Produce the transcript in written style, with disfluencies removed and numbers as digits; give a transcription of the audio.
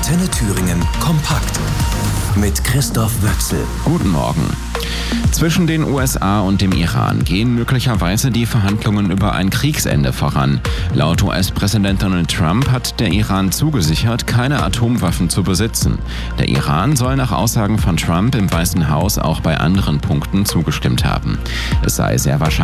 Antenne Thüringen kompakt mit Christoph Wöchsel. Guten Morgen. Zwischen den USA und dem Iran gehen möglicherweise die Verhandlungen über ein Kriegsende voran. Laut US-Präsident Donald Trump hat der Iran zugesichert, keine Atomwaffen zu besitzen. Der Iran soll nach Aussagen von Trump im Weißen Haus auch bei anderen Punkten zugestimmt haben. Es sei sehr wahrscheinlich,